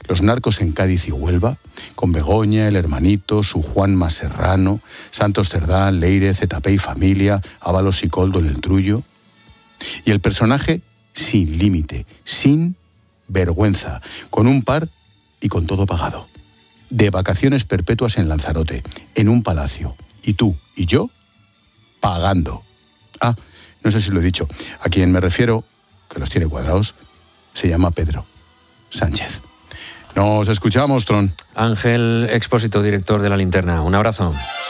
Los narcos en Cádiz y Huelva, con Begoña, el hermanito, su Juanma Serrano, Santos Cerdán, Leire, Zetapé y familia, Ábalos y Coldo en el Trullo. Y el personaje sin límite, sin vergüenza, con un par y con todo pagado. De vacaciones perpetuas en Lanzarote, en un palacio. Y tú y yo, pagando. Ah, no sé si lo he dicho. A quien me refiero, que los tiene cuadrados, se llama Pedro Sánchez. Nos escuchamos, Tron. Ángel Expósito, director de La Linterna. Un abrazo.